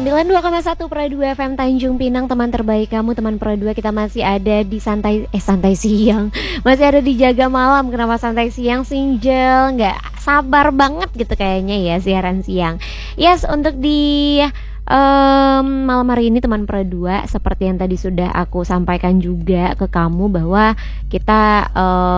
92,1 Pro 2 FM Tanjung Pinang, teman terbaik kamu, teman Pro 2. Kita masih ada di santai siang. Masih ada di jaga malam. Kenapa santai siang, Sinjel? Nggak sabar banget gitu kayaknya ya siaran siang. Yes, untuk di malam hari ini teman Pro 2, seperti yang tadi sudah aku sampaikan juga ke kamu bahwa kita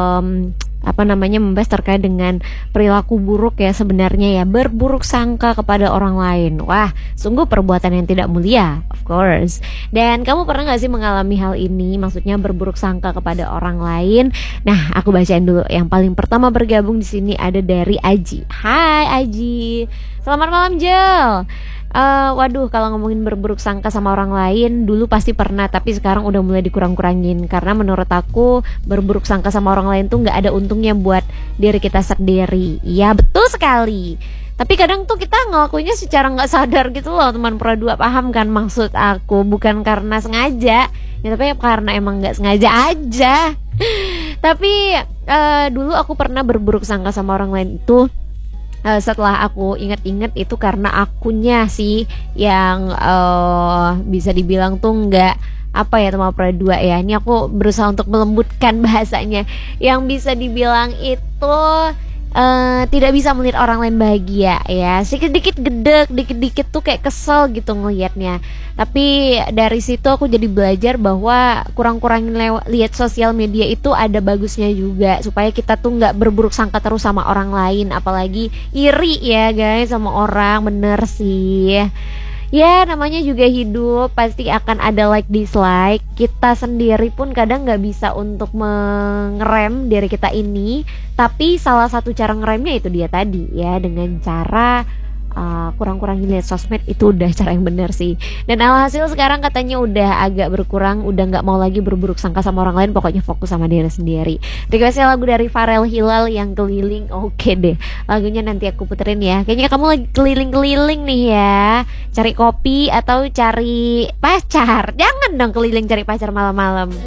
membahas terkait dengan perilaku buruk ya, sebenarnya ya, berburuk sangka kepada orang lain. Wah, sungguh perbuatan yang tidak mulia, of course. Dan kamu pernah gak sih mengalami hal ini? Maksudnya berburuk sangka kepada orang lain. Nah, aku bacain dulu. Yang paling pertama bergabung di sini ada dari Aji. Hai Aji. Selamat malam, Jel. Waduh, kalau ngomongin berburuk sangka sama orang lain, dulu pasti pernah, tapi sekarang udah mulai dikurang-kurangin. Karena menurut aku berburuk sangka sama orang lain tuh gak ada untungnya buat diri kita sendiri. Iya, betul sekali. Tapi kadang tuh kita ngelakuinnya secara gak sadar gitu loh, teman Pro 2. Paham kan maksud aku? Bukan karena sengaja ya, tapi karena emang gak sengaja aja. Tapi dulu aku pernah berburuk sangka sama orang lain itu. Setelah aku inget-inget itu karena akunya sih yang bisa dibilang tuh nggak apa ya, teman Pro 2 ya. Ini aku berusaha untuk melembutkan bahasanya. Yang bisa dibilang itu tidak bisa melihat orang lain bahagia ya. Sedikit-dikit gedek, dikit-dikit tuh kayak kesel gitu ngelihatnya. Tapi dari situ aku jadi belajar bahwa kurang-kurangin lihat sosial media itu ada bagusnya juga, supaya kita tuh nggak berburuk sangka terus sama orang lain, apalagi iri ya guys sama orang. Bener sih. Ya namanya juga hidup, pasti akan ada like dislike. Kita sendiri pun kadang gak bisa untuk mengerem diri kita ini. Tapi salah satu cara ngeremnya itu dia tadi ya, dengan cara kurang-kurangin lihat sosmed. Itu udah cara yang benar sih. Dan alhasil sekarang katanya udah agak berkurang, udah gak mau lagi berburuk sangka sama orang lain. Pokoknya fokus sama diri sendiri. Requestnya lagu dari Farel Hilal yang Keliling. Oke deh, lagunya nanti aku puterin ya. Kayaknya kamu lagi keliling-keliling nih ya, cari kopi atau cari pacar. Jangan dong keliling cari pacar malam-malam.